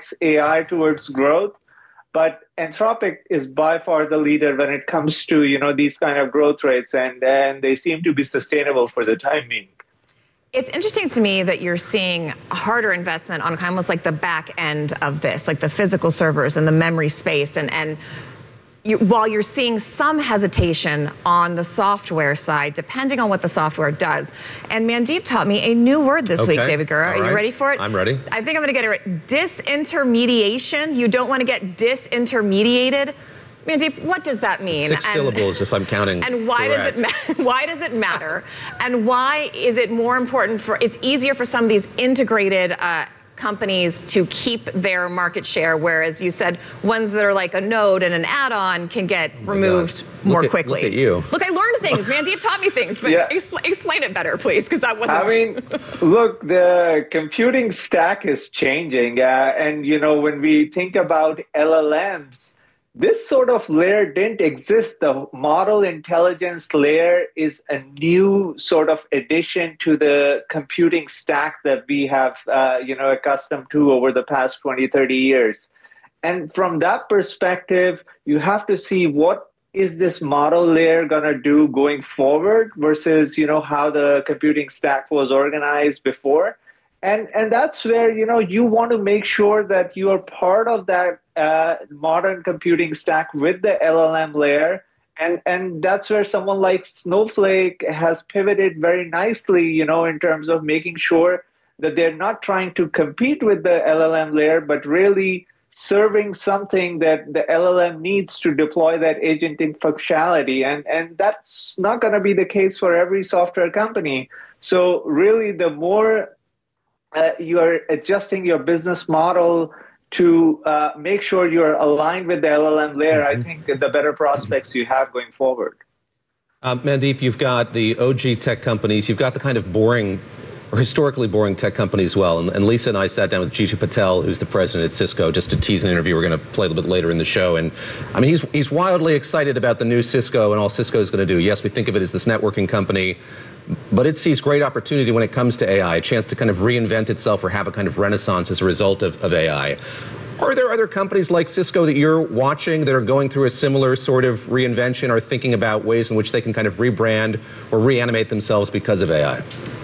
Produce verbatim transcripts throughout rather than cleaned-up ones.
expects A I towards growth. But Anthropic is by far the leader when it comes to, you know, these kind of growth rates, and, and they seem to be sustainable for the time being. It's interesting to me that you're seeing harder investment on kind of almost like the back end of this, like the physical servers and the memory space. And, and you, while you're seeing some hesitation on the software side, depending on what the software does. And Mandeep taught me a new word this okay. week, David Gura. Are right. you ready for it? I'm ready. I think I'm going to get it right. Disintermediation. You don't want to get disintermediated. Mandeep, what does that mean? Six and, syllables, if I'm counting. And why correct. does it ma- why does it matter? And why is it more important for? It's easier for some of these integrated uh, companies to keep their market share, whereas you said ones that are like a node and an add-on can get oh removed God. more look at, quickly. Look at you. Look, I learned things. Mandeep taught me things, but yeah. expl- explain it better, please, because that wasn't. I mean, look, the computing stack is changing, uh, and you know when we think about L L Ms. This sort of layer didn't exist. The model intelligence layer is a new sort of addition to the computing stack that we have, uh, you know, accustomed to over the past twenty, thirty years. And from that perspective, you have to see what is this model layer going to do going forward versus, you know, how the computing stack was organized before. And, and that's where, you know, you want to make sure that you are part of that uh, modern computing stack with the L L M layer. And, and that's where someone like Snowflake has pivoted very nicely, you know, in terms of making sure that they're not trying to compete with the L L M layer, but really serving something that the L L M needs to deploy that agentic functionality. And, and that's not going to be the case for every software company. So really, the more Uh, you are adjusting your business model to uh, make sure you're aligned with the L L M layer, mm-hmm. I think the better prospects you have going forward. Uh, Mandeep, you've got the O G tech companies, you've got the kind of boring, or historically boring tech companies as well. And, and Lisa and I sat down with Jeetu Patel, who's the president at Cisco, just to tease an interview we're going to play a little bit later in the show. And I mean, he's, he's wildly excited about the new Cisco and all Cisco is going to do. Yes, we think of it as this networking company, but it sees great opportunity when it comes to A I, a chance to kind of reinvent itself or have a kind of renaissance as a result of, of A I. Are there other companies like Cisco that you're watching that are going through a similar sort of reinvention or thinking about ways in which they can kind of rebrand or reanimate themselves because of A I?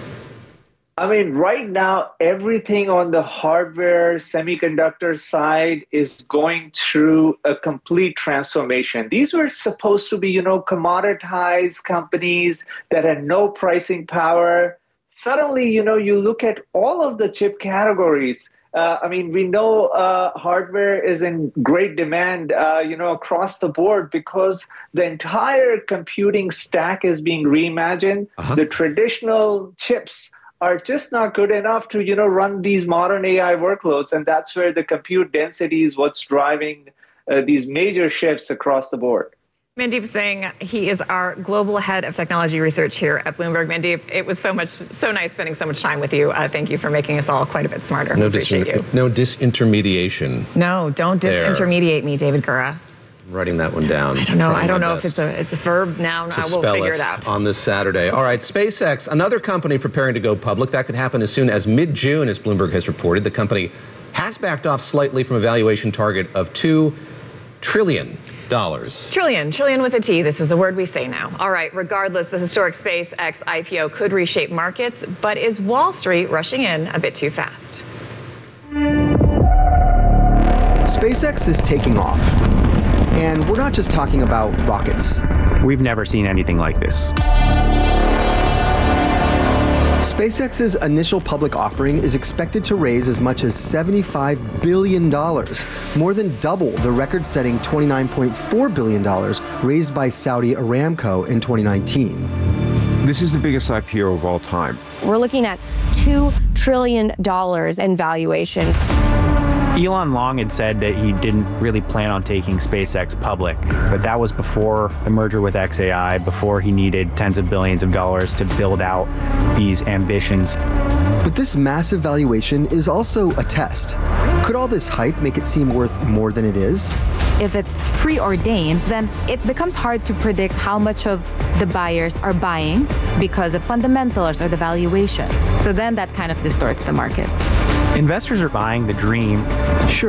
I mean, right now, everything on the hardware semiconductor side is going through a complete transformation. These were supposed to be, you know, commoditized companies that had no pricing power. Suddenly, you know, you look at all of the chip categories. Uh, I mean, we know uh, hardware is in great demand, uh, you know, across the board because the entire computing stack is being reimagined. Uh-huh. The traditional chips are just not good enough to, you know, run these modern A I workloads. And that's where the compute density is what's driving uh, these major shifts across the board. Mandeep Singh, he is our global head of technology research here at Bloomberg. Mandeep, it was so much, so nice spending so much time with you. Uh, thank you for making us all quite a bit smarter. No, appreciate dis- you. no disintermediation. No, don't disintermediate me, David Gura. Writing that one down. I don't know. I don't know if it's a it's a verb, noun. I will figure it, it out on this Saturday. All right, SpaceX, another company preparing to go public. That could happen as soon as mid-June, as Bloomberg has reported. The company has backed off slightly from a valuation target of two trillion dollars. Trillion, trillion with a T. This is a word we say now. All right. Regardless, the historic SpaceX I P O could reshape markets, but is Wall Street rushing in a bit too fast? SpaceX is taking off. And we're not just talking about rockets. We've never seen anything like this. SpaceX's initial public offering is expected to raise as much as seventy-five billion dollars, more than double the record-setting twenty-nine point four billion dollars raised by Saudi Aramco in twenty nineteen. This is the biggest I P O of all time. We're looking at two trillion dollars in valuation. Elon Long had said that he didn't really plan on taking SpaceX public, but that was before the merger with X A I, before he needed tens of billions of dollars to build out these ambitions. But this massive valuation is also a test. Could all this hype make it seem worth more than it is? If it's preordained, then it becomes hard to predict how much of the buyers are buying because of fundamentals or the valuation. So then that kind of distorts the market. Investors are buying the dream. Sure.